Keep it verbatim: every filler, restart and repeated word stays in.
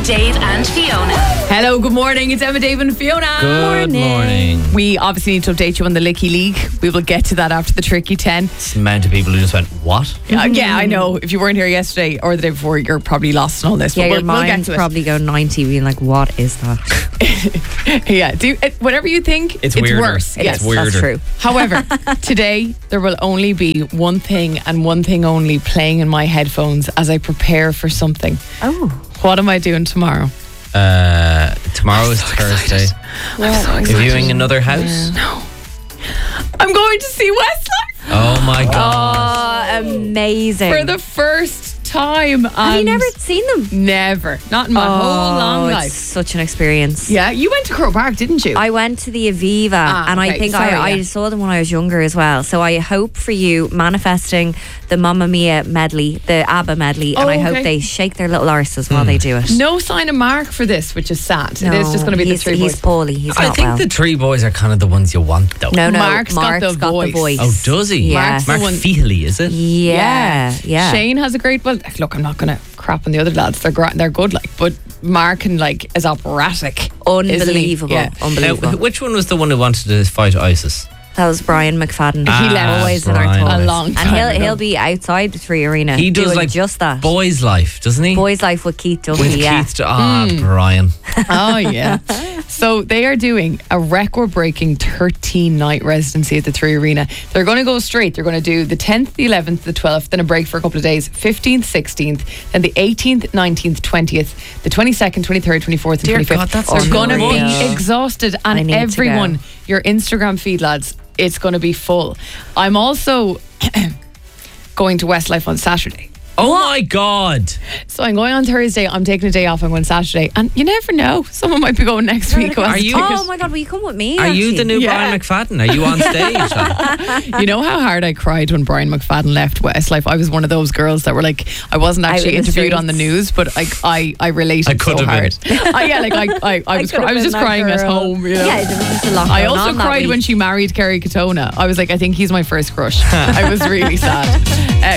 Dave and Fiona. Hello, good morning. It's Emma, Dave and Fiona. Good morning. We obviously need to update you on the Licky League. We will get to that after the Tricky ten. It's the amount of people who just went, what? Yeah, yeah, I know. If you weren't here yesterday or the day before, you're probably lost in all this. Yeah, but your we'll, we'll get mind's to it. probably go ninety, being like, what is that? Yeah, do it, whatever you think, It's it's, weirder. worse. It's Yes. weirder. That's true. However, today there will only be one thing and one thing only playing in my headphones as I prepare for something. Oh. What am I doing tomorrow? Uh, tomorrow is so Thursday. I'm so Are you viewing another house? No. I'm going to see Westlife Oh my God. Oh, amazing. for the first time. Have you and never seen them? Never. Not in my oh, whole long it's life. such an experience. Yeah, you went to Crow Park, didn't you? I went to the Aviva Ah, and I okay, think sorry, I, I yeah. saw them when I was younger as well. So I hope for you manifesting the Mamma Mia medley, the ABBA medley, and Oh, I hope okay. they shake their little arses while they do it. No sign of Mark for this, which is sad. No, it is just going to be the he's, three he's boys. poorly. He's I not think well. the three boys are kind of the ones you want, though. no, no, Mark's got the voice. Oh, does he? Yeah. Mark's the Mark one- Feely, is it? Yeah, yeah. Shane has a great. Well, look, I'm not going to crap on the other lads. They're gra- they're good, like, but Mark and like is operatic. Unbelievable. Yeah. Now, Unbelievable. wh- which one was the one who wanted to fight ISIS? That was Brian McFadden. Ah, he left always in our Brian. thoughts. A long And time he'll ago. he'll be outside the Three Arena. He does doing like just that. Boys Life, doesn't he? Boys Life with Keith Duffy. With yeah. Keith. Ah, Hmm. Brian. Oh yeah. So they are doing a record-breaking thirteen night residency at the Three Arena. They're going to go straight. They're going to do the tenth, the eleventh, the twelfth, then a break for a couple of days. fifteenth, sixteenth, then the eighteenth, nineteenth, twentieth, the twenty-second, twenty-third, twenty-fourth, and Dear twenty-fifth. God, that's They're going to unreal. be exhausted, I and need to everyone, go. your Instagram feed, lads, it's going to be full. I'm also going to Westlife on Saturday. Oh my God. So I'm going on Thursday. I'm taking a day off. I'm going Saturday. And you never know. Someone might be going next week. who has Are a you- ticket. Oh my God, will you come with me? Are you the new Yeah. Brian McFadden? Are you on stage? like? You know how hard I cried when Brian McFadden left Westlife? I was one of those girls that were like, I wasn't Out actually in the interviewed on the streets. news, but like I, I related I could so have hard. Uh, yeah, like I, I, I was, could cry- I have was been just that crying at girl. home. You know? Yeah, there was just a lot I going also on that cried week. when she married Kerry Katona. I was like, I think he's my first crush. I was really sad. Uh,